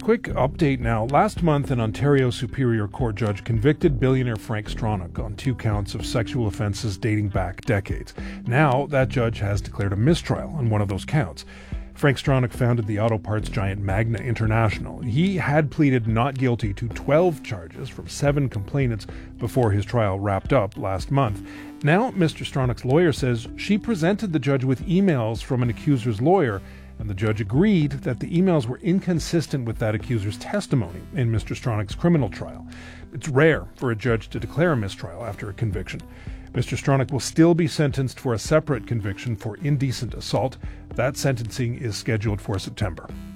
quick update now. Last month, an Ontario Superior Court judge convicted billionaire Frank Stronach on 2 counts of sexual offences dating back decades. Now, that judge has declared a mistrial on one of those counts. Frank Stronach founded the auto parts giant Magna International. He had pleaded not guilty to 12 charges from 7 complainants before his trial wrapped up last month. Now, Mr. Stronach's lawyer says she presented the judge with emails from an accuser's lawyer, and the judge agreed that the emails were inconsistent with that accuser's testimony in Mr. Stronach's criminal trial. It's rare for a judge to declare a mistrial after a conviction. Mr. Stronach will still be sentenced for a separate conviction for indecent assault. That sentencing is scheduled for September.